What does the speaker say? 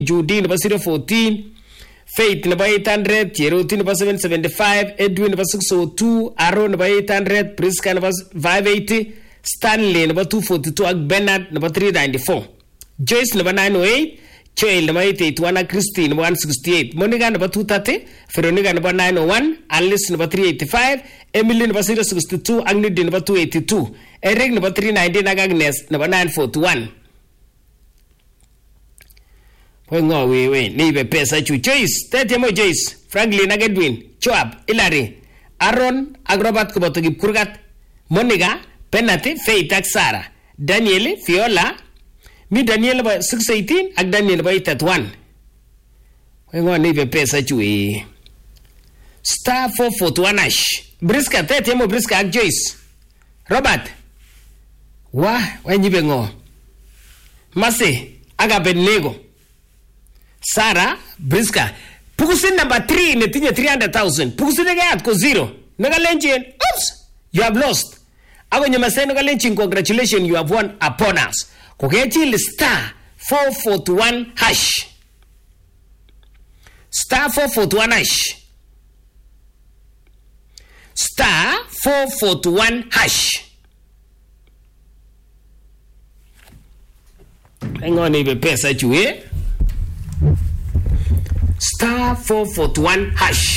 Judy nebo 014, Faith nebo 800, Cheroti nebo 775, Edwin nebo 602, Aaron nebo 800, Priska nebo 580, Stanley nebo 242 ak Bernard nebo 394. Joyce nebo 908, Joel nebo 881 ak Christine nebo 168, Monica nebo 230, Veronica nebo 901, Alice nebo 385, Emily nebo 062 ak Nidi nebo 282, Eric nebo 319 ak Agnes nebo 941. Wengo wewe nipe pesa chu. Joyce, tetemo Joyce, Franklin ak Edwin, Joab, Hilary, Aaron ak Robert koboto Kipkurgat, Monica, Penati, Faith ak Sarah, Daniel, Fiola, mi Daniel nebo 618 ak Daniel nebo 831. Wengo nipe pesa chu Star 441 hash. Briska, tetemo Briska ak Joyce. Robert, wenyipe ngo. Masi, ak Abednego. Sarah, Briska. Pukusin number 3 netinye 300,000. Pukusin negayat ko 0. Nagalenjin, oops, you have lost. Ako nyamase nagalenjin, congratulations, you have won upon us. Kukechil star 441 hash. Star 441 hash. Star 441 hash. Hang on, ibe pesa chue. Star 441 hash.